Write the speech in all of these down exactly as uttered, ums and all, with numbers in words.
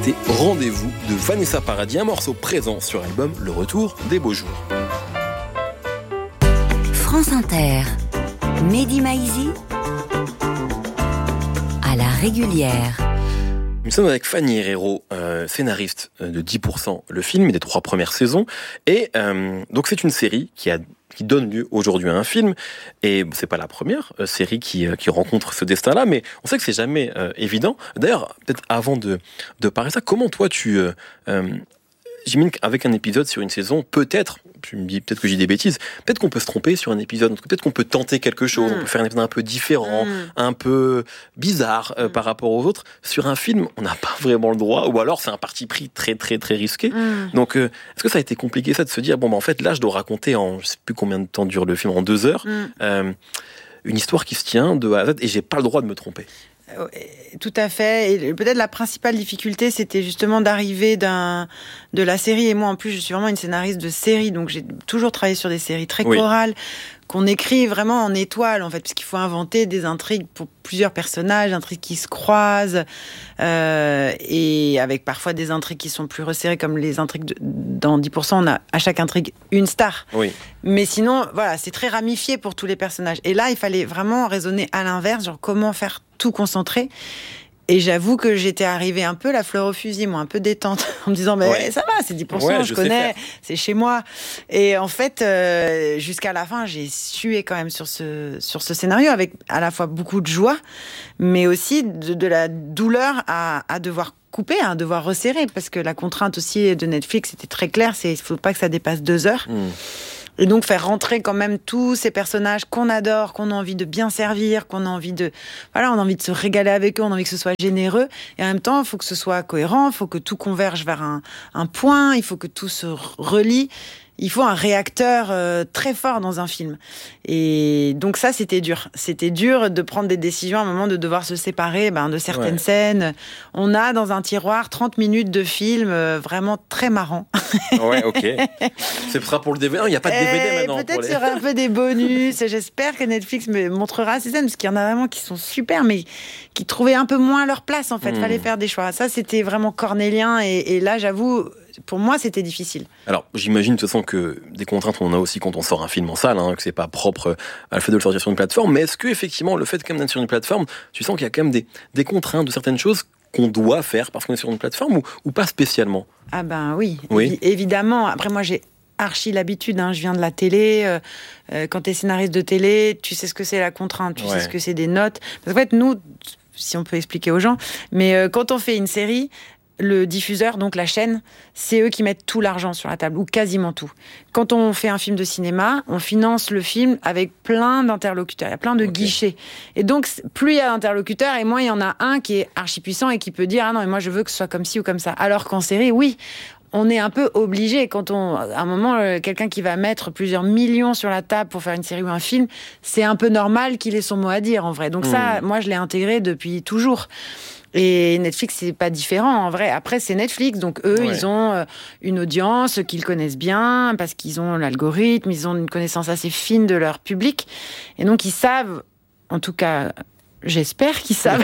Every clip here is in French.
c'était Rendez-vous de Vanessa Paradis, un morceau présent sur l'album Le Retour des Beaux Jours. France Inter, Mehdi Maizi, à la régulière. Nous sommes avec Fanny Herrero, euh, scénariste de dix pour cent le film et des trois premières saisons. Et euh, donc c'est une série qui a qui donne lieu aujourd'hui à un film, et c'est pas la première euh, série qui, euh, qui rencontre ce destin-là, mais on sait que c'est jamais euh, évident. D'ailleurs, peut-être avant de, de parler de ça, comment toi tu... Euh, euh, j'imagine qu'avec un épisode sur une saison, peut-être, tu me dis peut-être que j'ai des bêtises, peut-être qu'on peut se tromper sur un épisode, peut-être qu'on peut tenter quelque chose, mmh. on peut faire un épisode un peu différent, mmh. un peu bizarre euh, mmh. par rapport aux autres. Sur un film, on n'a pas vraiment le droit, ou alors c'est un parti pris très très très risqué. Mmh. Donc, euh, est-ce que ça a été compliqué ça de se dire, bon, bah, en fait, là, je dois raconter en, je sais plus combien de temps dure le film, en deux heures, mmh. euh, une histoire qui se tient de A à Z, et j'ai pas le droit de me tromper. Tout à fait. Et peut-être la principale difficulté, c'était justement d'arriver d'un, de la série. Et moi, en plus, je suis vraiment une scénariste de série, donc j'ai toujours travaillé sur des séries très oui. chorales, qu'on écrit vraiment en étoile, en fait, parce qu'il faut inventer des intrigues pour plusieurs personnages, intrigues qui se croisent, euh, et avec parfois des intrigues qui sont plus resserrées, comme les intrigues de, dans dix pour cent, on a à chaque intrigue une star. Oui. Mais sinon, voilà, c'est très ramifié pour tous les personnages. Et là, il fallait vraiment raisonner à l'inverse, genre comment faire tout concentré. Et j'avoue que j'étais arrivée un peu la fleur au fusil, moi, un peu détente, en me disant, mais ouais. ça va, c'est dix pour cent, ouais, je, je connais, c'est chez moi. Et en fait, euh, jusqu'à la fin, j'ai sué quand même sur ce, sur ce scénario, avec à la fois beaucoup de joie, mais aussi de, de la douleur à, à devoir couper, à devoir resserrer, parce que la contrainte aussi de Netflix était très claire, c'est il ne faut pas que ça dépasse deux heures. Mmh. Et donc faire rentrer quand même tous ces personnages qu'on adore, qu'on a envie de bien servir, qu'on a envie de, voilà, on a envie de se régaler avec eux, on a envie que ce soit généreux. Et en même temps, il faut que ce soit cohérent, il faut que tout converge vers un, un point, il faut que tout se relie. Il faut un réacteur euh, très fort dans un film. Et donc ça, c'était dur. C'était dur de prendre des décisions à un moment, de devoir se séparer ben, de certaines ouais. scènes. On a dans un tiroir trente minutes de film euh, vraiment très marrant. Ouais, ok. C'est sera pour le D V D. Non, il n'y a pas de D V D et maintenant. Peut-être qu'il y aura un peu des bonus. J'espère que Netflix me montrera ces scènes, parce qu'il y en a vraiment qui sont super, mais qui trouvaient un peu moins leur place, en fait. Il mmh. fallait faire des choix. Ça, c'était vraiment cornélien. Et, et là, j'avoue... Pour moi, c'était difficile. Alors, j'imagine de toute façon que des contraintes, on en a aussi quand on sort un film en salle, hein, que c'est pas propre à le fait de le sortir sur une plateforme. Mais est-ce que effectivement, le fait quand même d'être sur une plateforme, tu sens qu'il y a quand même des, des contraintes de certaines choses qu'on doit faire parce qu'on est sur une plateforme ou, ou pas spécialement ? Ah ben oui, oui. Évi- évidemment. Après, moi, j'ai archi l'habitude, hein. Je viens de la télé. Euh, euh, quand t'es scénariste de télé, tu sais ce que c'est la contrainte, tu ouais. sais ce que c'est des notes. Parce qu'en fait, nous, si on peut expliquer aux gens, mais euh, quand on fait une série, le diffuseur, donc la chaîne, c'est eux qui mettent tout l'argent sur la table, ou quasiment tout. Quand on fait un film de cinéma, on finance le film avec plein d'interlocuteurs, il y a plein de okay. guichets. Et donc, plus il y a d'interlocuteurs, et moins il y en a un qui est archi puissant et qui peut dire « Ah non, mais moi je veux que ce soit comme ci ou comme ça ». Alors qu'en série, oui, on est un peu obligé. Quand on, à un moment, quelqu'un qui va mettre plusieurs millions sur la table pour faire une série ou un film, c'est un peu normal qu'il ait son mot à dire, en vrai. Donc mmh. ça, moi, je l'ai intégré depuis toujours. Et Netflix, c'est pas différent, en vrai. Après, c'est Netflix, donc eux, ouais. ils ont euh, une audience qu'ils connaissent bien, parce qu'ils ont l'algorithme, ils ont une connaissance assez fine de leur public. Et donc, ils savent, en tout cas... J'espère qu'ils savent.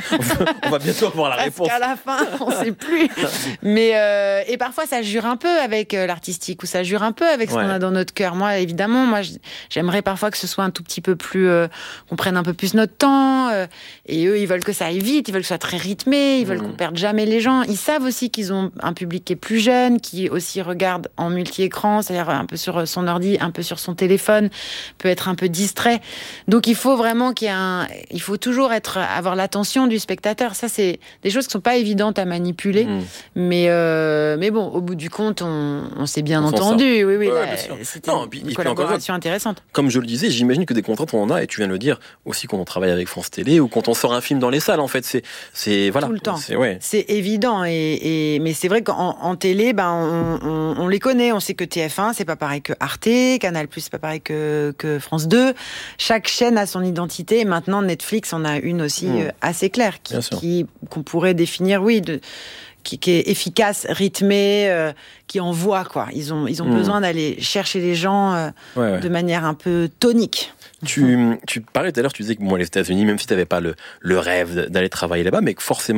On va bientôt avoir la Parce réponse. Qu'à la fin, on ne sait plus. Mais euh, et parfois, ça jure un peu avec euh, l'artistique, ou ça jure un peu avec ce ouais. qu'on a dans notre cœur. Moi, évidemment, moi, j'aimerais parfois que ce soit un tout petit peu plus, euh, qu'on prenne un peu plus notre temps. Euh, et eux, ils veulent que ça aille vite, ils veulent que ce soit très rythmé, ils veulent mmh. qu'on perde jamais les gens. Ils savent aussi qu'ils ont un public qui est plus jeune, qui aussi regarde en multi-écran, c'est-à-dire un peu sur son ordi, un peu sur son téléphone, peut être un peu distrait. Donc, il faut vraiment qu'il y ait un, il faut toujours être, avoir l'attention du spectateur. Ça, c'est des choses qui sont pas évidentes à manipuler. Mmh. Mais, euh, mais bon, au bout du compte, on, on s'est bien on entendu. Oui, oui, ouais, là, c'était non, une collaboration intéressante. Comme je le disais, j'imagine que des contraintes, on en a, et tu viens de le dire, aussi quand on travaille avec France Télé ou quand on sort un film dans les salles, en fait. C'est, c'est, voilà. Tout le temps. C'est, ouais. c'est évident. Et, et, mais c'est vrai qu'en en télé, ben, on, on, on les connaît. On sait que T F un, c'est pas pareil que Arte, Canal+, c'est pas pareil que, que France deux. Chaque chaîne a son identité. Et maintenant, Netflix en a une aussi mmh. assez claire, qui, qui, qu'on pourrait définir, oui, de, qui, qui est efficace, rythmée, euh, qui envoie, quoi. Ils ont, ils ont mmh. besoin d'aller chercher les gens euh, ouais, ouais. de manière un peu tonique. Tu, tu parlais tout à l'heure, tu disais que moi, les États-Unis, même si tu n'avais pas le, le rêve d'aller travailler là-bas, mais que forcément,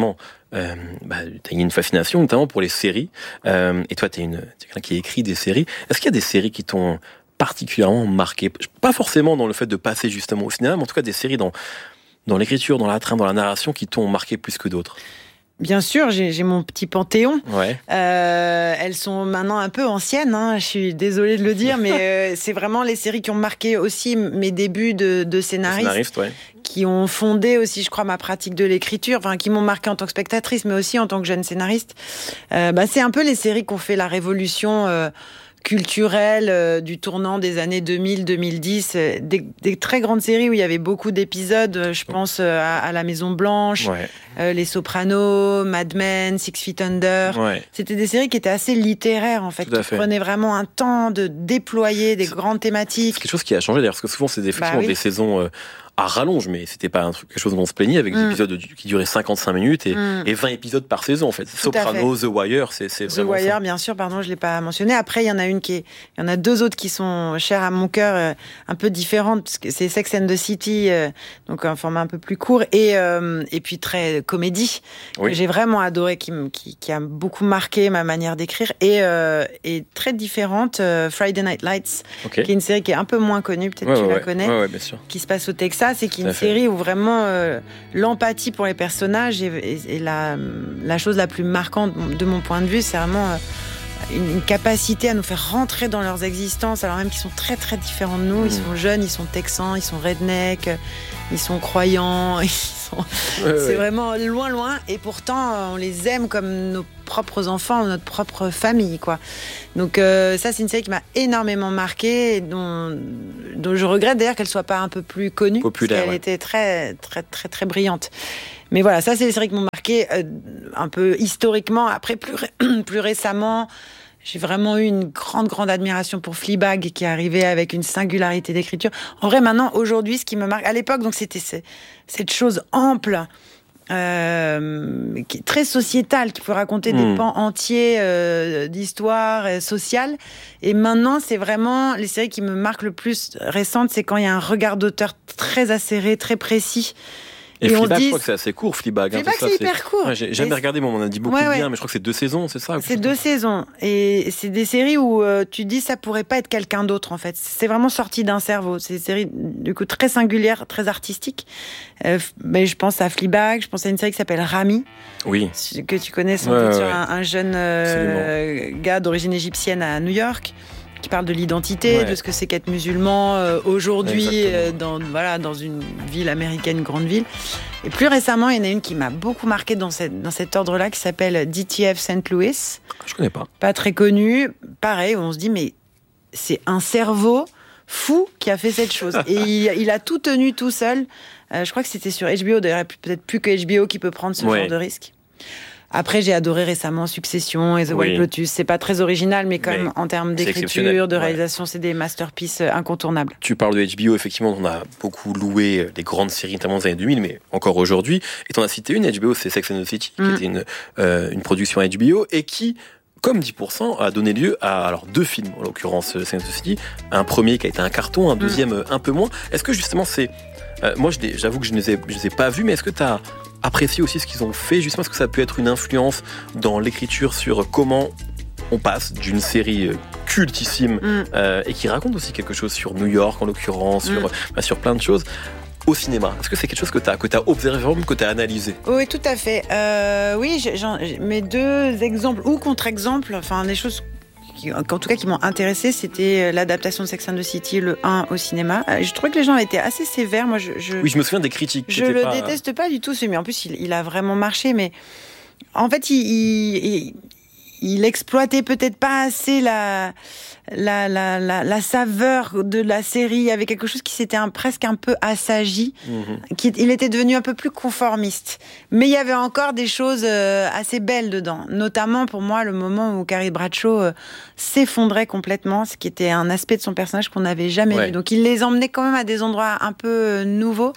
euh, bah, tu as une fascination notamment pour les séries. Euh, et toi, tu es quelqu'un qui écrit des séries. Est-ce qu'il y a des séries qui t'ont particulièrement marqué? Pas forcément dans le fait de passer justement au cinéma, mais en tout cas des séries dans, dans l'écriture, dans la trame, dans la narration qui t'ont marqué plus que d'autres. Bien sûr, j'ai, j'ai mon petit panthéon. Ouais. Euh, elles sont maintenant un peu anciennes, hein, je suis désolée de le dire, mais euh, c'est vraiment les séries qui ont marqué aussi mes débuts de, de scénariste, scénariste ouais. qui ont fondé aussi, je crois, ma pratique de l'écriture, enfin, qui m'ont marqué en tant que spectatrice, mais aussi en tant que jeune scénariste. Euh, bah, c'est un peu les séries qui ont fait la révolution euh, culturelle euh, du tournant des années deux mille deux mille dix, euh, des, des très grandes séries où il y avait beaucoup d'épisodes, euh, je pense euh, à, à La Maison Blanche, ouais. euh, Les Sopranos, Mad Men, Six Feet Under. Ouais. C'était des séries qui étaient assez littéraires en fait, qui fait. prenaient vraiment un temps de déployer des c'est, grandes thématiques. C'est quelque chose qui a changé d'ailleurs, parce que souvent c'est des, effectivement bah, oui. des saisons... Euh, à rallonge, mais c'était pas un truc, quelque chose dont on se plaignait, avec mm. des épisodes qui duraient cinquante-cinq minutes et, mm. et vingt épisodes par saison, en fait. Tout Sopranos, The Wire, c'est, c'est vraiment The Wire, ça. Bien sûr, pardon, je l'ai pas mentionné. Après, il y en a une qui est, il y en a deux autres qui sont chères à mon cœur, euh, un peu différentes, parce que c'est Sex and the City, euh, donc un format un peu plus court, et, euh, et puis très comédie, oui. que j'ai vraiment adoré, qui, qui, qui a beaucoup marqué ma manière d'écrire, et, euh, et très différente, euh, Friday Night Lights, okay. qui est une série qui est un peu moins connue, peut-être ouais, tu ouais, la ouais. connais, ouais, ouais, bien sûr. qui se passe au Texas, et qui est une série où vraiment euh, l'empathie pour les personnages est, est la, la chose la plus marquante de mon point de vue. C'est vraiment euh, une, une capacité à nous faire rentrer dans leurs existences, alors même qu'ils sont très très différents de nous. Mmh. Ils sont jeunes, ils sont texans, ils sont redneck, ils sont croyants, ils sont... Ouais, c'est ouais. vraiment loin loin, et pourtant on les aime comme nos propres enfants ou notre propre famille, quoi. Donc euh, ça, c'est une série qui m'a énormément marquée, et dont, dont je regrette d'ailleurs qu'elle soit pas un peu plus connue, populaire, parce qu'elle ouais. était très très très très brillante. Mais voilà, ça c'est les séries qui m'ont marqué euh, un peu historiquement. Après, plus ré- plus récemment, j'ai vraiment eu une grande, grande admiration pour Fleabag, qui est arrivé avec une singularité d'écriture. En vrai, maintenant, aujourd'hui, ce qui me marque... À l'époque, donc, c'était ce, cette chose ample, euh, qui est très sociétale, qui peut raconter mmh. des pans entiers euh, d'histoire euh, sociale. Et maintenant, c'est vraiment... Les séries qui me marquent le plus récentes, c'est quand il y a un regard d'auteur très acéré, très précis. Et, et Fleabag, dit... je crois que c'est assez court, Fleabag. Fleabag, hein, c'est, c'est hyper c'est... court. Ouais, j'ai jamais et regardé, mais on en a dit beaucoup ouais, de bien, ouais. mais je crois que c'est deux saisons, c'est ça? C'est deux saisons. Et c'est des séries où euh, tu dis ça pourrait pas être quelqu'un d'autre, en fait. C'est vraiment sorti d'un cerveau. C'est des séries, du coup, très singulières, très artistiques. Euh, mais je pense à Fleabag, je pense à une série qui s'appelle Rami. Oui. Que tu connais sans ouais, doute, ouais, sur ouais. un, un jeune euh, gars d'origine égyptienne à New York, qui parle de l'identité, ouais. de ce que c'est qu'être musulman euh, aujourd'hui, euh, dans, voilà, dans une ville américaine, une grande ville. Et plus récemment, il y en a une qui m'a beaucoup marquée dans, cette, dans cet ordre-là, qui s'appelle D T F Saint Louis. Je connais pas. Pas très connue. Pareil, on se dit, mais c'est un cerveau fou qui a fait cette chose. Et il, il a tout tenu tout seul. Euh, je crois que c'était sur H B O, d'ailleurs, peut-être plus que H B O qui peut prendre ce ouais. genre de risque. Après, j'ai adoré récemment Succession et The oui. White Lotus. C'est pas très original, mais quand mais même en termes d'écriture, de réalisation, ouais. c'est des masterpieces incontournables. Tu parles de H B O, effectivement, on a beaucoup loué les grandes séries, notamment des années deux mille, mais encore aujourd'hui. Et t'en as cité une, H B O, c'est Sex and the City, mm. qui était une, euh, une production H B O et qui, comme dix pour cent, a donné lieu à alors deux films, en l'occurrence Sex and the City. Un premier qui a été un carton, un deuxième mm. un peu moins. Est-ce que justement c'est... Euh, moi, je j'avoue que je ne les ai, je les ai pas vus, mais est-ce que tu as apprécié aussi ce qu'ils ont fait, justement, est-ce que ça peut être une influence dans l'écriture sur comment on passe d'une série cultissime mm. euh, et qui raconte aussi quelque chose sur New York, en l'occurrence, mm. sur, bah, sur plein de choses, au cinéma? Est-ce que c'est quelque chose que tu as que tu as observé, que tu as analysé? Oui, tout à fait. Euh, oui, j'en, mes deux exemples ou contre-exemples, enfin des choses qui, en tout cas qui m'ont intéressée, c'était l'adaptation de Sex and the City, le un au cinéma. Je trouvais que les gens étaient assez sévères. Moi, je, je oui, je me souviens des critiques. Je le pas... déteste pas du tout, mais en plus, il, il a vraiment marché. Mais en fait, il, il, il, il exploitait peut-être pas assez la, la, la, la, la saveur de la série. Il y avait quelque chose qui s'était un, presque un peu assagi. Mm-hmm. Qui, il était devenu un peu plus conformiste. Mais il y avait encore des choses euh, assez belles dedans. Notamment, pour moi, le moment où Carrie Bradshaw euh, s'effondrait complètement, ce qui était un aspect de son personnage qu'on n'avait jamais ouais. vu. Donc, il les emmenait quand même à des endroits un peu euh, nouveaux.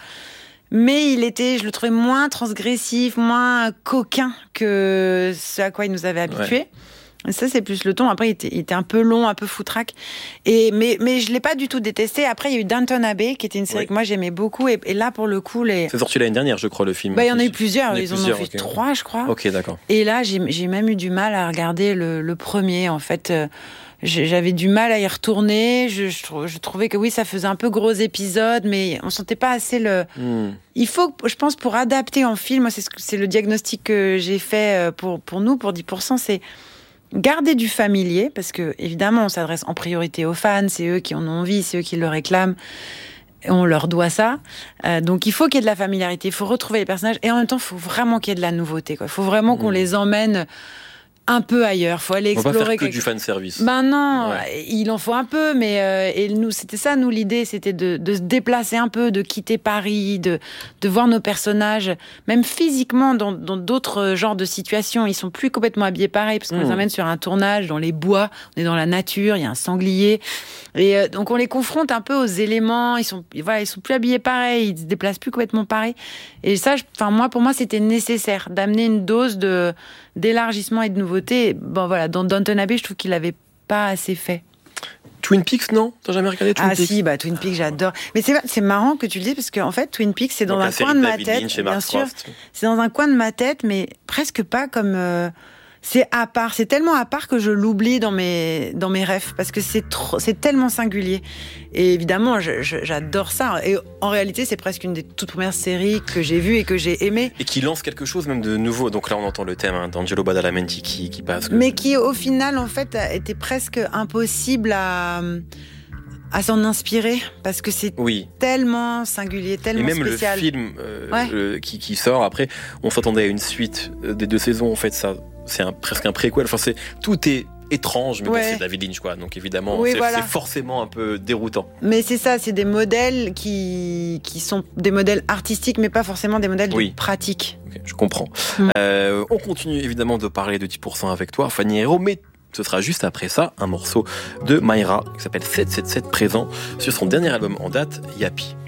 Mais il était, je le trouvais moins transgressif, moins coquin que ce à quoi il nous avait habitués. Ouais. Ça, c'est plus le ton. Après, il était, il était un peu long, un peu foutraque. Et, mais, mais je l'ai pas du tout détesté. Après, il y a eu Downton Abbey, qui était une série oui. que moi, j'aimais beaucoup. Et, et là, pour le coup, les... C'est sorti l'année dernière, je crois, le film. Bah, il y en a eu plusieurs. Il Ils plusieurs, en ont fait okay. trois, je crois. Ok, d'accord. Et là, j'ai, j'ai même eu du mal à regarder le, le premier, en fait. Euh, J'avais du mal à y retourner. Je, je, je trouvais que oui, ça faisait un peu gros épisode, mais on sentait pas assez le. Mm. Il faut, je pense, pour adapter en film, c'est, ce que, c'est le diagnostic que j'ai fait pour pour nous, pour dix pour cent, c'est garder du familier, parce que évidemment, on s'adresse en priorité aux fans, c'est eux qui en ont envie, c'est eux qui le réclament. Et on leur doit ça. Euh, donc, il faut qu'il y ait de la familiarité, il faut retrouver les personnages, et en même temps, il faut vraiment qu'il y ait de la nouveauté, quoi. Il faut vraiment mm. qu'on les emmène un peu ailleurs, faut aller explorer. On va pas faire que quelque... du fan service. Ben non, ouais. il en faut un peu, mais euh, et nous, c'était ça, nous l'idée, c'était de, de se déplacer un peu, de quitter Paris, de de voir nos personnages, même physiquement dans, dans d'autres genres de situations, ils sont plus complètement habillés pareil, parce qu'on mmh. les emmène sur un tournage dans les bois, on est dans la nature, il y a un sanglier, et euh, donc on les confronte un peu aux éléments, ils sont voilà, ils sont plus habillés pareil, ils se déplacent plus complètement pareil, et ça, enfin moi, pour moi, c'était nécessaire d'amener une dose de d'élargissement et de nouveauté. Bon voilà, dans Downton Abbey, je trouve qu'il l'avait pas assez fait. Twin Peaks, non ? T'as jamais regardé Twin ah, Peaks ? Ah si, bah Twin Peaks, j'adore. Mais c'est c'est marrant que tu le dises parce qu'en fait, Twin Peaks, c'est dans Donc, un coin de ma David tête, Lynch et bien Mark sûr. Frost. C'est dans un coin de ma tête, mais presque pas comme. Euh, c'est à part. C'est tellement à part que je l'oublie dans mes dans mes rêves parce que c'est trop, c'est tellement singulier. Et évidemment, je, je, j'adore ça. Et en réalité, c'est presque une des toutes premières séries que j'ai vues et que j'ai aimées. Et qui lance quelque chose même de nouveau. Donc là, on entend le thème hein, d'Angelo Badalamenti qui, qui passe. Que... Mais qui, au final, en fait, était presque impossible à à s'en inspirer parce que c'est oui. tellement singulier, tellement spécial. Et même spécial. le film euh, ouais. euh, qui, qui sort après, on s'attendait à une suite des deux saisons. En fait, ça, c'est un, presque un préquel. Enfin, c'est tout est étrange, mais ouais. bon, c'est David Lynch, quoi. Donc évidemment, oui, c'est, voilà. c'est forcément un peu déroutant. Mais c'est ça, c'est des modèles qui qui sont des modèles artistiques, mais pas forcément des modèles oui. de pratique. Okay, je comprends. Mmh. Euh, on continue évidemment de parler de dix pour cent avec toi, Fanny Hérault, mais ce sera juste après ça, un morceau de Mayra qui s'appelle sept cent soixante-dix présent sur son dernier album en date, Yapi.